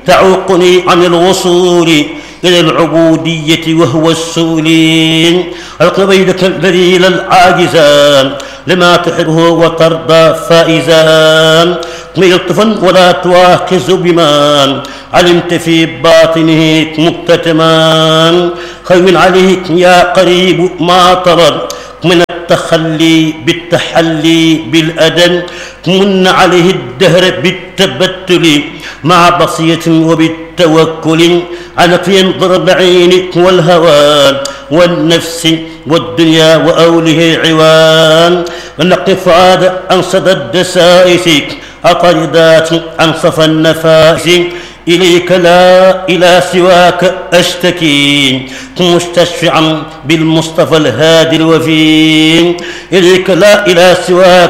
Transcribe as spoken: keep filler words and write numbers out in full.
تعوقني عن الوصول إلى العبودية وهو السولين. القبيلة الذليل العاجزان لما تحبه وترضى فائزان. ملطفا ولا تواخذ بما علمت في باطنه مكتتمان. خير عليك يا قريب ما طرد من التخلي بالتحلي بالأدب. من عليه الدهر بالتبتل مع بصية وبالتوكل على ينظر بعينك والهوى والنفس والدنيا وأوله عوان. ونقف عاد عن صدى الدسائس أطردات عن صفى النفائس. إليك لا إلى سواك أشتكي مستشفعا بالمصطفى الهادي الوفي. إليك لا إلى سواك